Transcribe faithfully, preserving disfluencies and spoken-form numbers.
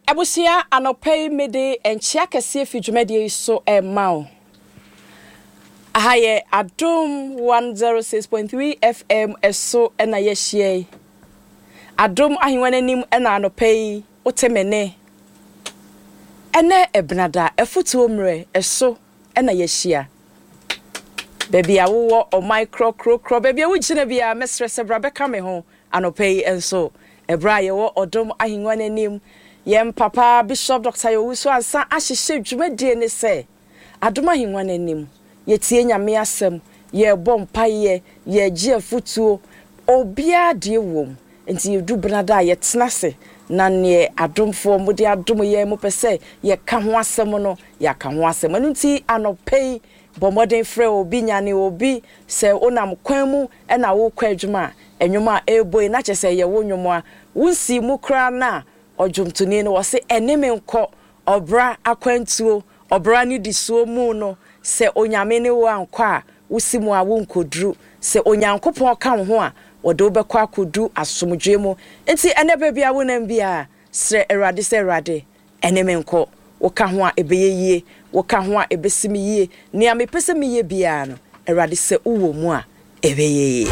Abusia anopei mede enchia kese fi dwumadi so e mawo. Ahaye Adom one oh six point three F M eso ena yehie. Adom ahenwanenim ena anopei otemene. Ene ebnada efutu omre eso ena yehia. Baby awo o micro cro cro baby awo gina bia mesrese bra beka me ho anopei enso ebra ye wo Odom ahenwanenim yem papa Bishop Doctor Yowusu ansa ahyehye dwumadie ne se Adom ahenwanenim yetie nyame asem ye bom paye ye gie afutuo obia de wom enti yedu brada ye tenase na ne adomfo mode adom ye mo pese ye ka ho asem no ya ka ho asem nti anopei bomoden frɛ obi nyane obi se onam kwan mu na wo kwa adwuma enwuma eboy na kyese ye wo nwumo a wunsi mu kra na odwumtoni no wo se eneme nkɔ obra akwantuo obra ni disuo mu no se onyame ne wo ankɔ a wusimu a wonkodru se onyankopɔn ka ho a wode obekɔ akodu asomdwe mu enti ene bebia wonam bia sre erade se erade eneme nkɔ wo ka ho a ebeyeye wo ka ho a ebesimi yie ni amepese miye bia no erade se uwo mu a ebeyeye.